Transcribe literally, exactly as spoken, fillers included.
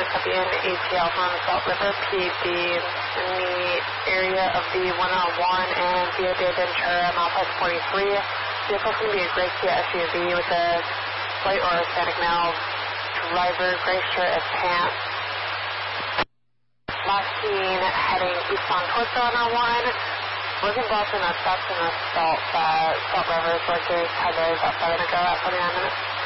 copy in A T L from Salt River P D in the area of the one oh one and Via de Ventura, Malpass forty-three. Vehicle is going to be a gray Kia S U V with a white or Hispanic male driver, gray shirt and pants. Last seen heading eastbound towards the one oh one. Was involved in a theft and assault that Salt River is working ten days outside and ago at forty-nine minutes.